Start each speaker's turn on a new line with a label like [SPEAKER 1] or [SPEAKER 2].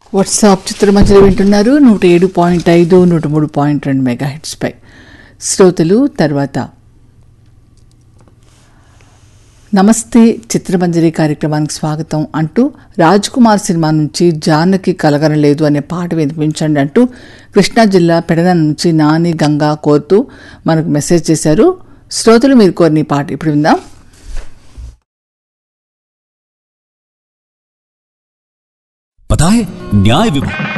[SPEAKER 1] WhatsApp చిత్రమంజరి వింటున్నారు 107.5 103.2 megahertz పై. శ్రోతలు తర్వాత నమస్తే చిత్రమంజరి కార్యక్రమానికి స్వాగతం అంటూ రాజ్ కుమార్ సినిమా నుంచి జానకి కలగనలేదు అనే పాట వినిపించండి అంటూ కృష్ణా జిల్లా పెడన నుంచి నాని గంగా కోరుతూ మనకు మెసేజ్ చేశారు. శ్రోతలు మీరు కోరిన పాట ఇప్పుడు విందాం.
[SPEAKER 2] पता है न्याय विभाग